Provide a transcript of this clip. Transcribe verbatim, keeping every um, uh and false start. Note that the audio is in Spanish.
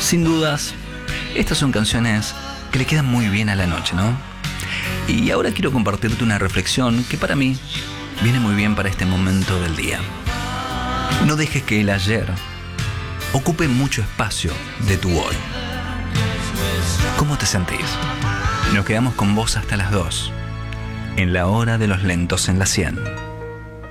Sin dudas, estas son canciones que le quedan muy bien a la noche, ¿no? Y ahora quiero compartirte una reflexión que para mí viene muy bien para este momento del día. No dejes que el ayer ocupe mucho espacio de tu hoy. ¿Cómo te sentís? Nos quedamos con vos hasta las dos, en la hora de los lentos en la cien.